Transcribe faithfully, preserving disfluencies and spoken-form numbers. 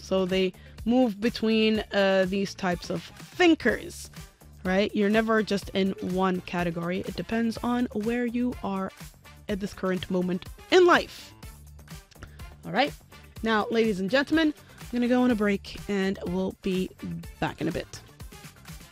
So they move between uh, these types of thinkers, right? You're never just in one category. It depends on where you are at this current moment in life. All right. Now, ladies and gentlemen, I'm going to go on a break and we'll be back in a bit.